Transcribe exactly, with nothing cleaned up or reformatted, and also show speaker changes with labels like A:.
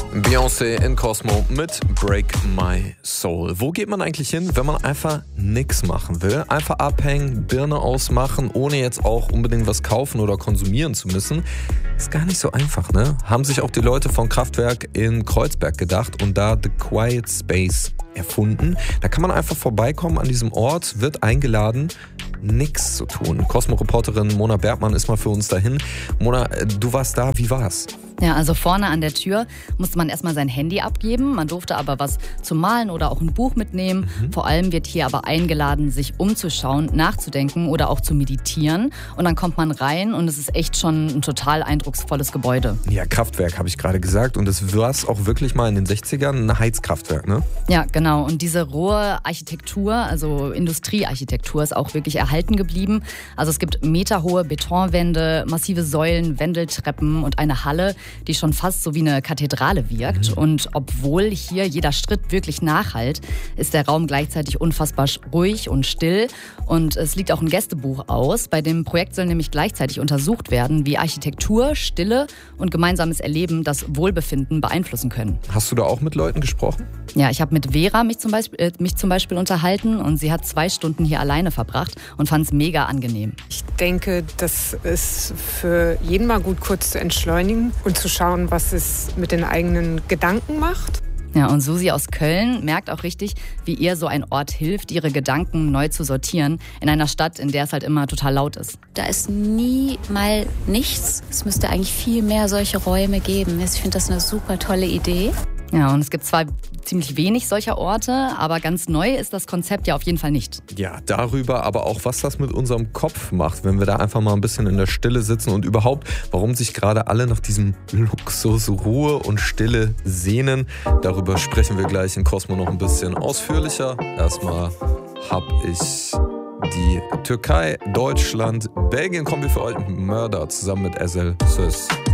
A: Beyoncé in Cosmo mit Break My Soul. Wo geht man eigentlich hin, wenn man einfach nichts machen will? Einfach abhängen, Birne ausmachen, ohne jetzt auch unbedingt was kaufen oder konsumieren zu müssen. Ist gar nicht so einfach, ne? Haben sich auch die Leute von Kraftwerk in Kreuzberg gedacht und da The Quiet Space erfunden. Da kann man einfach vorbeikommen an diesem Ort, wird eingeladen, nichts zu tun. Cosmo-Reporterin Mona Bergmann ist mal für uns dahin. Mona, du warst da, wie war's?
B: Ja, also vorne an der Tür musste man erstmal sein Handy abgeben. Man durfte aber was zum Malen oder auch ein Buch mitnehmen. Mhm. Vor allem wird hier aber eingeladen, sich umzuschauen, nachzudenken oder auch zu meditieren. Und dann kommt man rein und es ist echt schon ein total eindrucksvolles Gebäude.
A: Ja, Kraftwerk habe ich gerade gesagt. Und es war auch wirklich mal in den sechzigern ein Heizkraftwerk, ne?
B: Ja, genau. Und diese rohe Architektur, also Industriearchitektur, ist auch wirklich erhalten geblieben. Also es gibt meterhohe Betonwände, massive Säulen, Wendeltreppen und eine Halle, die schon fast so wie eine Kathedrale wirkt. Mhm. Und obwohl hier jeder Schritt wirklich nachhallt, ist der Raum gleichzeitig unfassbar ruhig und still. Und es liegt auch ein Gästebuch aus. Bei dem Projekt soll nämlich gleichzeitig untersucht werden, wie Architektur, Stille und gemeinsames Erleben das Wohlbefinden beeinflussen können.
A: Hast du da auch mit Leuten gesprochen?
B: Ja, ich habe mit Vera mich zum, Beispiel, äh, mich zum Beispiel unterhalten und sie hat zwei Stunden hier alleine verbracht und fand es mega angenehm.
C: Ich denke, das ist für jeden mal gut, kurz zu entschleunigen und zu schauen, was es mit den eigenen Gedanken macht.
B: Ja, und Susi aus Köln merkt auch richtig, wie ihr so ein Ort hilft, ihre Gedanken neu zu sortieren in einer Stadt, in der es halt immer total laut ist.
D: Da ist nie mal nichts. Es müsste eigentlich viel mehr solche Räume geben. Ich finde das eine super tolle Idee.
B: Ja, und es gibt zwar ziemlich wenig solcher Orte, aber ganz neu ist das Konzept ja auf jeden Fall nicht.
A: Ja, darüber, aber auch was das mit unserem Kopf macht, wenn wir da einfach mal ein bisschen in der Stille sitzen und überhaupt, warum sich gerade alle nach diesem Luxus, Ruhe und Stille sehnen. Darüber sprechen wir gleich in Cosmo noch ein bisschen ausführlicher. Erstmal habe ich die Türkei, Deutschland, Belgien kommen wir für euch Mörder zusammen mit Ezel Söz.